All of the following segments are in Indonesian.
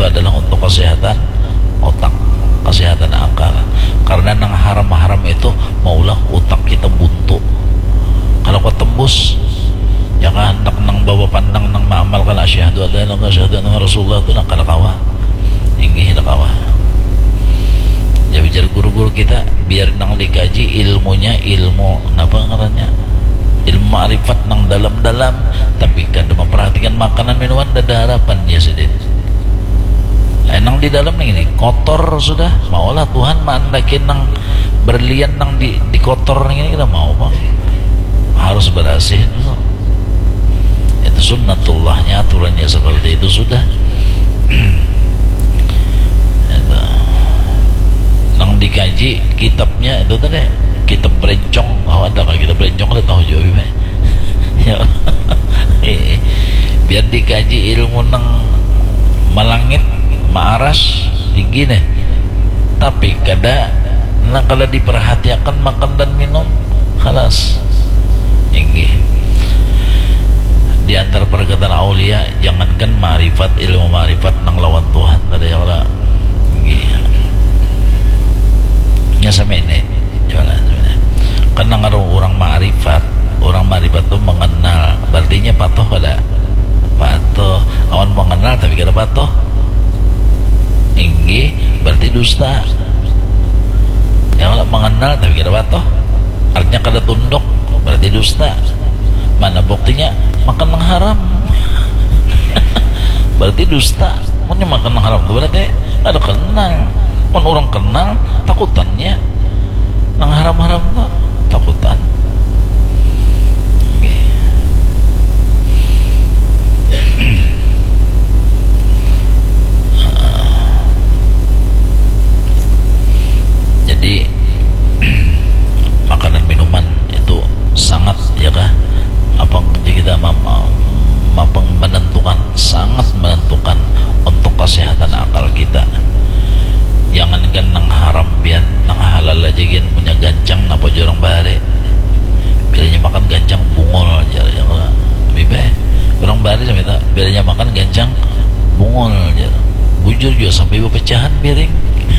itu adalah untuk kesehatan otak, kesehatan akal. Karena nang haram-haram itu maulah otak kita buntu. Kalau kau tembus, ya kan hendak nang bawa pandang nang maamalkan asyhadu an la ilaha illallah asyhadu anna rasulullah itu nak kada kawa. Inggih dak kawa. Ya bicara guru-guru kita biar nang dikaji ilmunya ilmu napa ngarannya? Ilmu ma'rifat nang dalam-dalam, tapi kada memperhatikan makanan minuman ada harapan dia sedih. Nang di dalam ini kotor sudah, maulah Tuhan mandakin nang berlian nang di kotor ini kita mau bang, harus bersih dulu. Itu sunnatullahnya, aturannya seperti itu sudah. Nang dikaji kitabnya itu tadi kitab berencong, ada kan kitab berencong ada tahu juga ya. Biar dikaji ilmu nang malangit maaras tinggi nih, tapi kada nang kalau diperhatikan makan dan minum khalas tinggi. Di antara perkataan aulia, jangankan ma'rifat, ilmu ma'rifat nang lawan Tuhan ada yang lah nya sama ini jalan karena ngaruh orang ma'rifat itu mengenal, berartinya patuh kada patuh, awan mengenal tapi kada patuh tinggi berarti dusta. Yang mengenal tapi kada patuh artinya kada tunduk berarti dusta. Mana buktinya makan yang haram berarti dusta. Pokoknya makan yang haram itu berarti ada kenal. Pun orang kenal takutannya yang haram-haram itu takutan. Jadi makanan minuman itu sangat ya kah apa kita mampu menentukan, sangat menentukan untuk kesehatan akal kita. Jangankan nang haram bian nang halal aja gin punya gancang napa jorong bare bilanya makan gancang bungol aja ya lebih baik orang bare sampai tak bilanya makan gancang bungol aja bujur juga sampai pecahan piring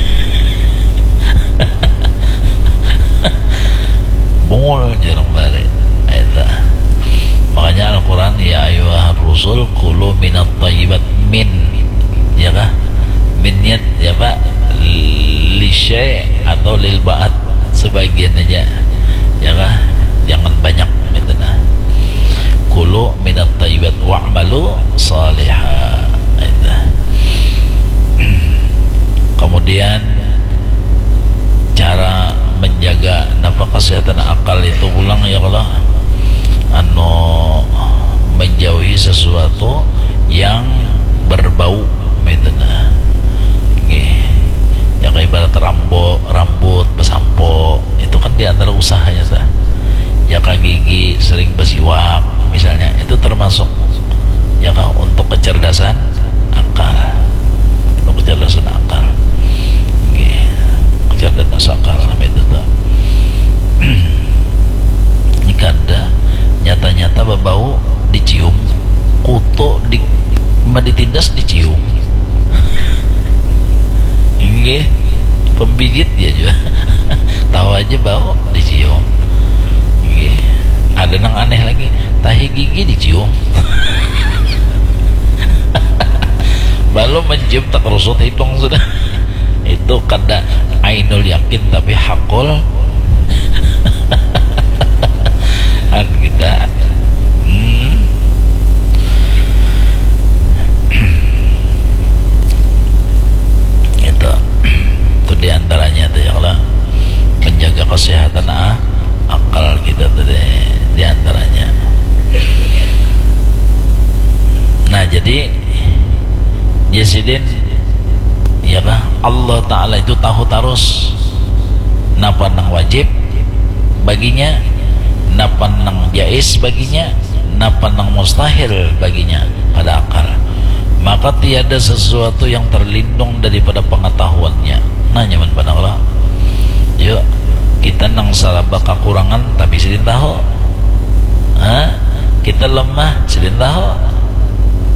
bungol aja orang bare itu. Makanya Al-Quran ya ayyuhar rusul kulu minat thayyibat min ya kah minnya ya pak lisy atau lil ba'at sebagian aja ya kah jangan banyak gitu nah. Kulu minat thayyibat wa'malu salihah itu. Kemudian cara menjaga nafas kesehatan akal itu ulang ya Allah menjauhi sesuatu yang berbau gitu nah. Ya kayak ibarat rambut bersampo itu kan diantara usahanya sah. Ya kayak gigi sering bersiwak misalnya itu termasuk ya kan untuk kecerdasan akal, untuk kecerdasan akal. Kecerdasan akal itu tuh. Ini kada nyata-nyata berbau dicium, kutu ditindas dicium. Ini pembijit dia juga tahu aja bau dicium. Ada yang aneh lagi, tahi gigi dicium. Baru mencium tak rusut hitung sudah. Itu kada ainul yakin tapi hakul kan kita itu diantaranya tuh ya Allah menjaga kesehatan akal kita tuh diantaranya. Nah jadi Yasidin ya bah Allah Ta'ala itu tahu terus napa nang wajib baginya, napa nang jais baginya, napa nang mustahil baginya pada akal. Maka tiada sesuatu yang terlindung daripada pengetahuannya. Nah nyaman pada Allah. Yuk kita nang salaba kekurangan tapi sidin tahu. Kita lemah sidin tahu.